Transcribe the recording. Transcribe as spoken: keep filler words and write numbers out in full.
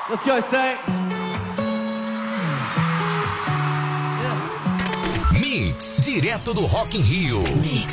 Let's go, stay. Mix, direto do Rock in Rio. Mix.